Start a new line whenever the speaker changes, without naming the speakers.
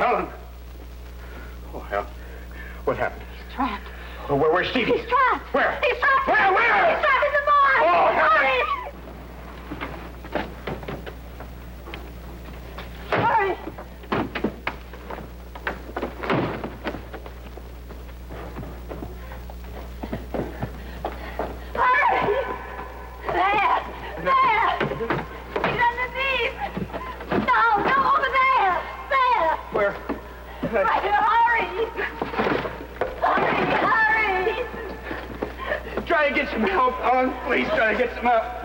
Helen! Oh, Helen. What happened?
He's trapped.
Oh, where's Stevie?
He's trapped.
Where?
He's trapped.
Where?
He's trapped in the barn.
Oh,
hurry! Hurry! Hurry! There! He's underneath! No, over there! There!
Where?
Right here, hurry! Hurry!
Try to get some help, Helen. Please try to get some help.